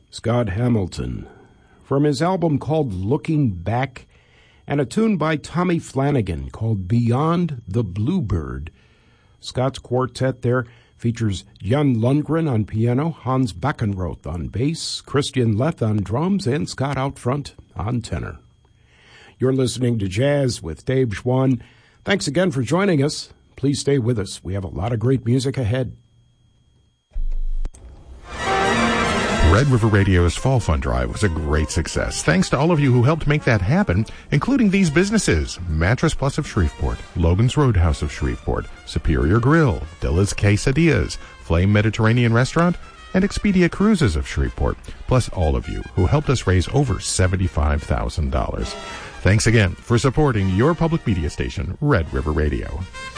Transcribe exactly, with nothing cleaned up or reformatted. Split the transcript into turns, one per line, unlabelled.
Scott Hamilton, from his album called Looking Back, and a tune by Tommy Flanagan called Beyond the Bluebird. Scott's quartet there features Jan Lundgren on piano, Hans Beckenroth on bass, Christian Leth on drums, and Scott out front on tenor. You're listening to Jazz with Dave Schwann. Thanks again for joining us. Please stay with us. We have a lot of great music ahead.
Red River Radio's Fall Fund Drive was a great success, thanks to all of you who helped make that happen, including these businesses: Mattress Plus of Shreveport, Logan's Roadhouse of Shreveport, Superior Grill, Dilla's Quesadillas, Flame Mediterranean Restaurant, and Expedia Cruises of Shreveport, plus all of you who helped us raise over seventy-five thousand dollars. Thanks again for supporting your public media station, Red River Radio.